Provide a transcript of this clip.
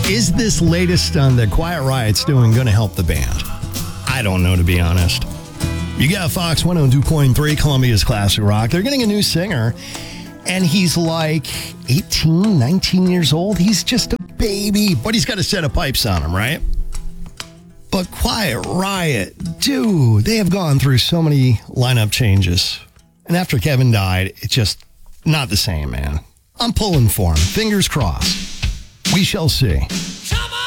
Is this latest on the Quiet Riot's doing going to help the band? I don't know, to be honest. You got Fox 102.3, Columbia's Classic Rock. They're getting a new singer, and he's like 18, 19 years old. He's just a baby, but he's got a set of pipes on him, right? But Quiet Riot, dude, they have gone through so many lineup changes. And after Kevin died, it's just not the same, man. I'm pulling for him. Fingers crossed. We shall see.